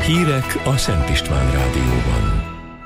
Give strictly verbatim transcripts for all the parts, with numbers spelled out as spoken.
Hírek a Szent István Rádióban.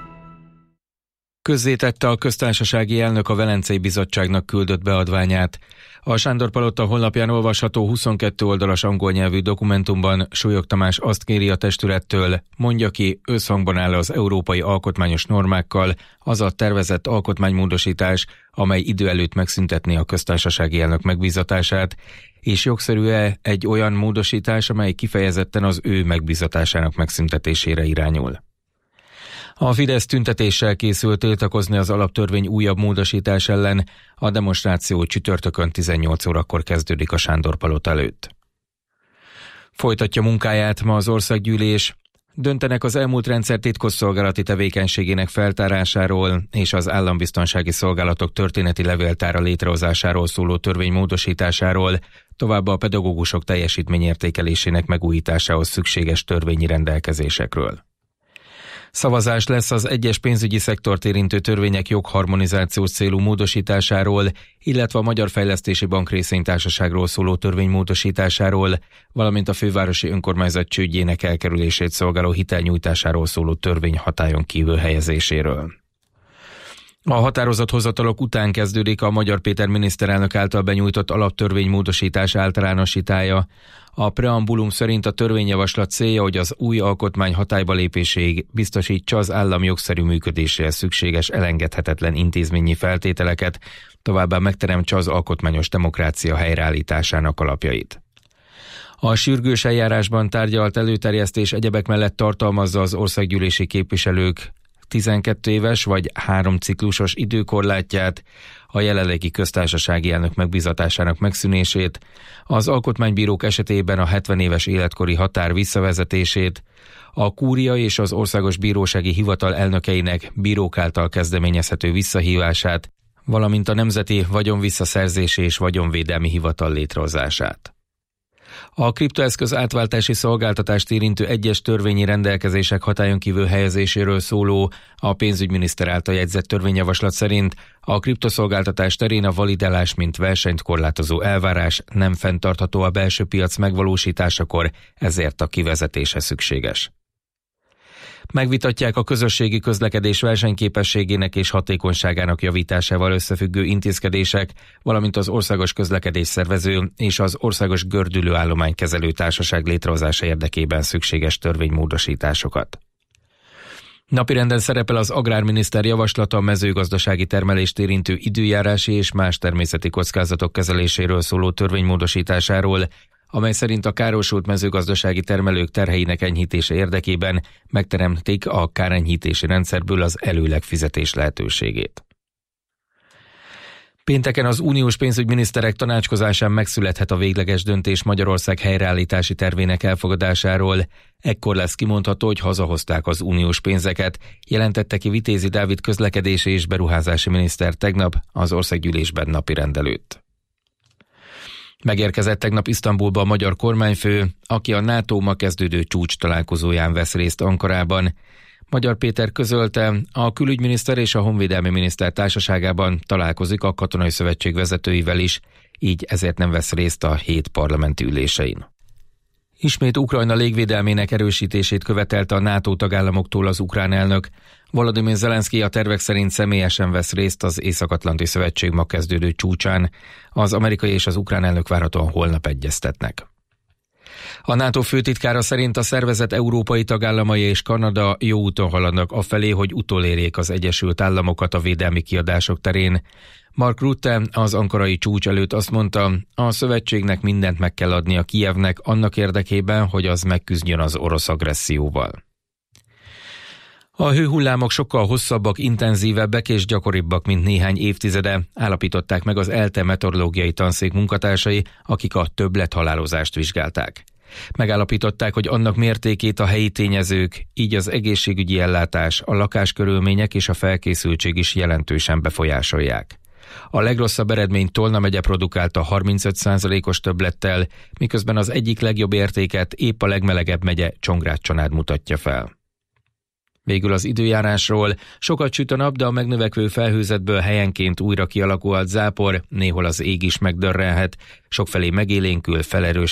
Közzétette a köztársasági elnök a Velencei Bizottságnak küldött beadványát. A Sándor-palota honlapján olvasható huszonkettő oldalas angol nyelvű dokumentumban Súlyog Tamás azt kéri a testülettől, mondja ki, összhangban áll az európai alkotmányos normákkal az a tervezett alkotmánymódosítás, amely idő előtt megszüntetné a köztársasági elnök megbízatását, és jogszerű-e egy olyan módosítás, amely kifejezetten az ő megbízatásának megszüntetésére irányul. A Fidesz tüntetéssel készült tiltakozni az alaptörvény újabb módosítás ellen, a demonstráció csütörtökön tizennyolc órakor kezdődik a Sándor-palota előtt. Folytatja munkáját ma az országgyűlés, döntenek az elmúlt rendszer titkosszolgálati tevékenységének feltárásáról és az állambiztonsági szolgálatok történeti levéltára létrehozásáról szóló törvény módosításáról, továbbá a pedagógusok teljesítményértékelésének megújításához szükséges törvényi rendelkezésekről. Szavazás lesz az egyes pénzügyi szektort érintő törvények jogharmonizációs célú módosításáról, illetve a Magyar Fejlesztési Bank részvénytársaságról szóló törvény módosításáról, valamint a fővárosi önkormányzat csődjének elkerülését szolgáló hitelnyújtásáról szóló törvény hatályon kívül helyezéséről. A határozathozatalok után kezdődik a Magyar Péter miniszterelnök által benyújtott alaptörvénymódosítás általánosítása. A preambulum szerint a törvényjavaslat célja, hogy az új alkotmány hatályba lépéséig biztosítsa az állam jogszerű működéséhez szükséges elengedhetetlen intézményi feltételeket, továbbá megteremtse az alkotmányos demokrácia helyreállításának alapjait. A sürgős eljárásban tárgyalt előterjesztés egyebek mellett tartalmazza az országgyűlési képviselők tizenkét éves vagy három ciklusos időkorlátját, a jelenlegi köztársasági elnök megbízatásának megszűnését, az alkotmánybírók esetében a hetven éves életkori határ visszavezetését, a kúria és az országos bírósági hivatal elnökeinek bírók által kezdeményezhető visszahívását, valamint a Nemzeti Vagyonvisszaszerzési és Vagyonvédelmi Hivatal létrehozását. A kriptoeszköz átváltási szolgáltatást érintő egyes törvényi rendelkezések hatályon kívül helyezéséről szóló, a pénzügyminiszter által jegyzett törvényjavaslat szerint a kriptoszolgáltatás terén a validálás, mint versenyt korlátozó elvárás nem fenntartható a belső piac megvalósításakor, ezért a kivezetése szükséges. Megvitatják a közösségi közlekedés versenyképességének és hatékonyságának javításával összefüggő intézkedések, valamint az Országos Közlekedés Szervező és az Országos Gördülőállomány Kezelő Társaság létrehozása érdekében szükséges törvénymódosításokat. Napirenden szerepel az agrárminiszter javaslata a mezőgazdasági termelést érintő időjárási és más természeti kockázatok kezeléséről szóló törvénymódosításáról, amely szerint a károsult mezőgazdasági termelők terheinek enyhítése érdekében megteremtik a kárenyhítési rendszerből az előleg fizetés lehetőségét. Pénteken az uniós pénzügyminiszterek tanácskozásán megszülethet a végleges döntés Magyarország helyreállítási tervének elfogadásáról. Ekkor lesz kimondható, hogy hazahozták az uniós pénzeket, jelentette ki Vitézi Dávid közlekedési és beruházási miniszter tegnap az országgyűlésben napirend előtt. Megérkezett tegnap Isztambulba a magyar kormányfő, aki a NATO ma kezdődő csúcs találkozóján vesz részt Ankarában. Magyar Péter közölte, a külügyminiszter és a honvédelmi miniszter társaságában találkozik a Katonai Szövetség vezetőivel is, így ezért nem vesz részt a hét parlamenti ülésein. Ismét Ukrajna légvédelmének erősítését követelte a NATO tagállamoktól az ukrán elnök. Volodymyr Zelenszky a tervek szerint személyesen vesz részt az Észak-Atlanti Szövetség ma kezdődő csúcsán. Az amerikai és az ukrán elnök várhatóan holnap egyeztetnek. A NATO főtitkára szerint a szervezet európai tagállamai és Kanada jó úton haladnak afelé, hogy utolérjék az Egyesült Államokat a védelmi kiadások terén. Mark Rutte az ankarai csúcs előtt azt mondta, a szövetségnek mindent meg kell adnia Kijevnek annak érdekében, hogy az megküzdjön az orosz agresszióval. A hőhullámok sokkal hosszabbak, intenzívebbek és gyakoribbak, mint néhány évtizede, állapították meg az ELTE meteorológiai tanszék munkatársai, akik a többlethalálozást vizsgálták. Megállapították, hogy annak mértékét a helyi tényezők, így az egészségügyi ellátás, a lakáskörülmények és a felkészültség is jelentősen befolyásolják. A legrosszabb eredményt Tolna megye produkálta harmincöt százalékos többlettel, miközben az egyik legjobb értéket épp a legmelegebb megye, Csongrád-Csanád mutatja fel. Végül az időjárásról: sokat süt a nap, de a megnövekvő felhőzetből helyenként újra kialakulhat zápor, néhol az ég is megdörrenhet, sokfelé megélénkül, felerős